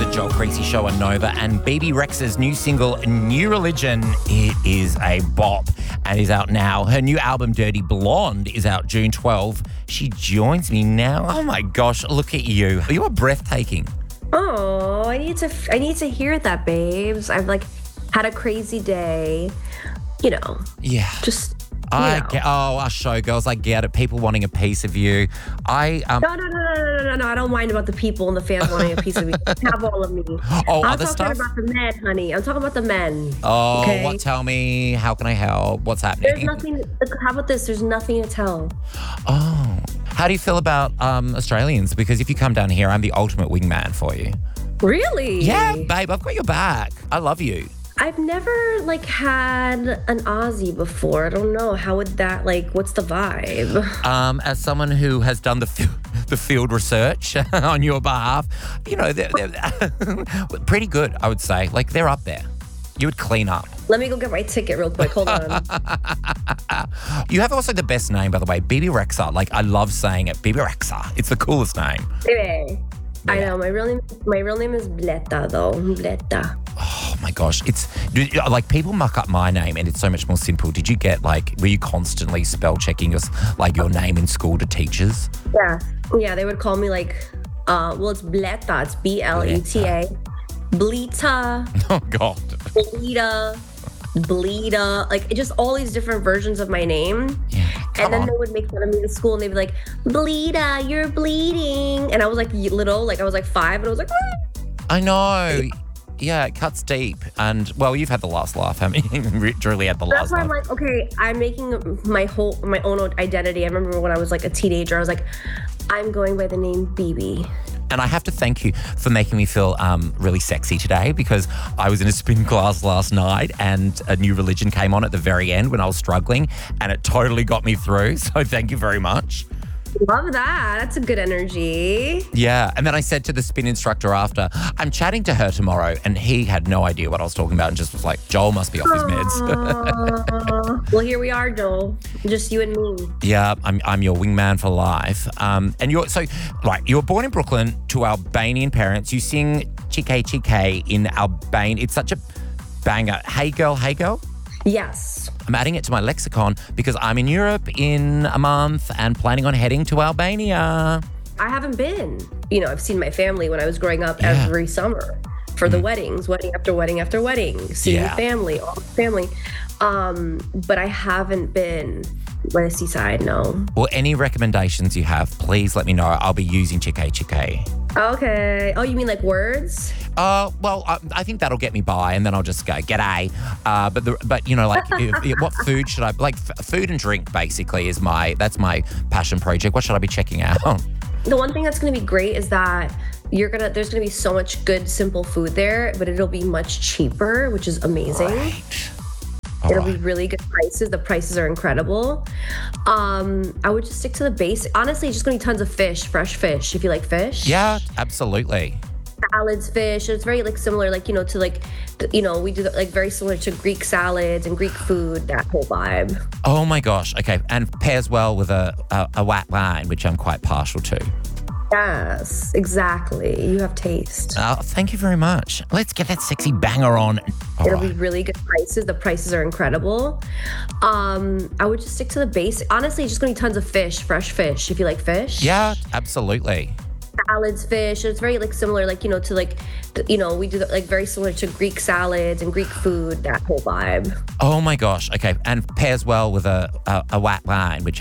the Joel Creasy Show on Nova, and Bebe Rexha's new single, New Religion, it is a bop and is out now. Her new album, Dirty Blonde, is out June 12. She joins me now. Oh my gosh, look at you. You are breathtaking. Oh, I need to hear that, babes. I've had a crazy day. Yeah. Just I get, our showgirls, I get it. People wanting a piece of you. No. I don't mind about the people and the fans wanting a piece of me. Have all of me. Oh, I'm other talking stuff? about the men, honey. I'm talking about the men. Oh, okay? what? Tell me. How can I help? What's happening? There's nothing. How about this? There's nothing to tell. Oh. How do you feel about Australians? Because if you come down here, I'm the ultimate wingman for you. Really? Yeah, babe. I've got your back. I love you. I've never had an Aussie before. I don't know. How would that what's the vibe? As someone who has done the field research on your behalf, they're pretty good, I would say. They're up there. You would clean up. Let me go get my ticket real quick. Hold on. You have also the best name, by the way, Bebe Rexha. I love saying it. Bebe Rexha. It's the coolest name. Bebe. Yeah. I know. My real name is Bleta, though. Bleta. Oh my gosh, people muck up my name and it's so much more simple. Did you get were you constantly spell checking your name in school to teachers? Yeah, they would call me it's Bleta, it's Bleta. Bleta. Oh God. Bleeda, just all these different versions of my name. Yeah, and then they would make fun of me in school and they'd be like, Bleeda, you're bleeding. And I was little, I was 5 and I was like, ah. I know. Yeah, it cuts deep. And, well, you've had the last laugh, haven't you? Julie had the last laugh. That's why I'm okay, I'm making my own identity. I remember when I was a teenager, I was I'm going by the name Bebe. And I have to thank you for making me feel really sexy today, because I was in a spin class last night and A New Religion came on at the very end when I was struggling and it totally got me through. So thank you very much. Love that. That's a good energy. Yeah. And then I said to the spin instructor after, I'm chatting to her tomorrow, and he had no idea what I was talking about and just was like, Joel must be off his meds. Well, here we are, Joel. Just you and me. Yeah, I'm your wingman for life. And you were born in Brooklyn to Albanian parents. You sing Chike Chike in Albanian. It's such a banger. Hey girl, hey girl. Yes. I'm adding it to my lexicon because I'm in Europe in a month and planning on heading to Albania. I haven't been. I've seen my family when I was growing up every summer for the weddings, wedding after wedding after wedding, seeing the family, all the family. But I haven't been by the seaside, no. Well, any recommendations you have, please let me know. I'll be using Chike Chike. Okay. Oh, you mean words? Well, I think that'll get me by, and then I'll just go g'day. What food should I food and drink basically that's my passion project. What should I be checking out? The one thing that's going to be great is that there's going to be so much good, simple food there, but it'll be much cheaper, which is amazing. Right. It'll be really good prices. The prices are incredible. I would just stick to the basic. Honestly, it's just going to be tons of fish, fresh fish, if you like fish. Yeah, absolutely. Salads, fish. It's very similar, to we do very similar to Greek salads and Greek food, that whole vibe. Oh my gosh. Okay. And pairs well with a white wine, which I'm quite partial to. Yes, exactly. You have taste. Oh, thank you very much. Let's get that sexy banger on. It'll be really good prices. The prices are incredible. I would just stick to the basic. Honestly, it's just going to be tons of fish, fresh fish, if you like fish. Yeah, absolutely. Salads, fish. It's very similar, to we do very similar to Greek salads and Greek food, that whole vibe. Oh my gosh. Okay. And pairs well with a white wine, which